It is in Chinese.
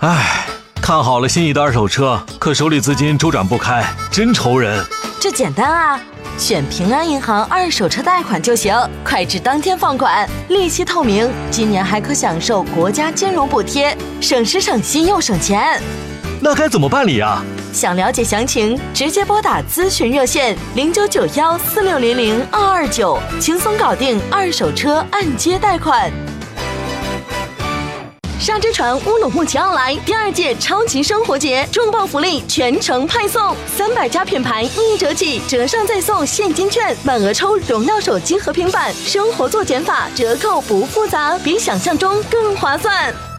唉，看好了心仪的二手车，可手里资金周转不开，真愁人。 这简单啊，选平安银行二手车贷款就行，快至当天放款，利息透明，今年还可享受国家金融补贴，省时省心又省钱。 那该怎么办理啊？ 想了解详情，直接拨打咨询热线099146002229，轻松搞定二手车按揭贷款。沙之船乌鲁木齐奥莱第2届超级生活节重磅福利全程派送，300家品牌1折起，折上再送现金券，满额抽荣耀手机和平板，生活做减法，折扣不复杂，比想象中更划算。